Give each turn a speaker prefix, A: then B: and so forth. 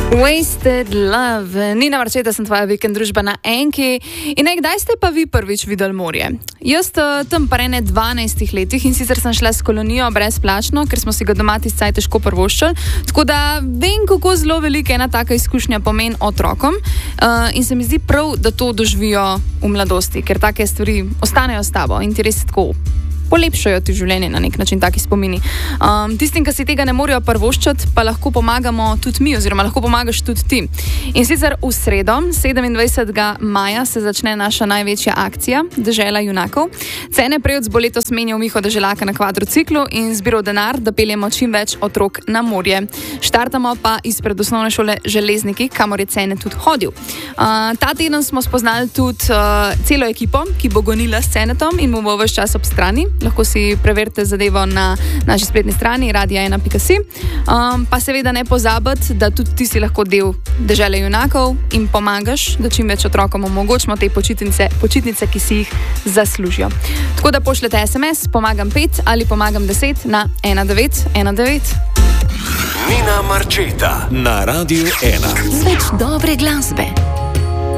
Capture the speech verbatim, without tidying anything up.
A: Wasted Love. Nina Marčeta, sem tvoja vikend družba na Enki. In ne, kdaj ste pa vi prvič videli morje? Jaz tam pa ene dvanajstih letih in sicer sem šla s kolonijo brezplačno, ker smo si ga doma tiscaj težko prvoščili. Tako da vem, kako zelo velika ena taka izkušnja pomeni otrokom. Uh, in se mi zdi prav, da to doživijo v mladosti, ker take stvari ostanejo s tabo in ti res tako polepšajo ti življenje na nek način, taki spomini. Um, tistim, ki si tega ne morejo prvoščati, pa lahko pomagamo tudi mi, oziroma lahko pomagaš tudi ti. In sicer v sredo, sedemindvajsetega maja, se začne naša največja akcija Dežela junakov. Cene prejec bo letos menjal Miho Deželaka na kvadrociklu in zbiral denar, da peljemo čim več otrok na morje. Štartamo pa izpred osnovne šole Železniki, kamor je Cene tudi hodil. Uh, ta teden smo spoznali tudi uh, celo ekipo, ki bo gonila s Cenetom in mu bo ves čas ob strani. Lahko si preverite zadevo na naši spletni strani radio ena pika si. Um, pa seveda ne pozabiti, da tudi ti si lahko del Dežele junakov in pomagaš, da čim več otrokom omogočimo te počitnice, počitnice, ki si jih zaslužijo. Tako da pošljete es em es, pomagam pet ali pomagam deset na ena devet ena devet.
B: Nina Marčeta na Radio ena.
C: Več dobre glasbe.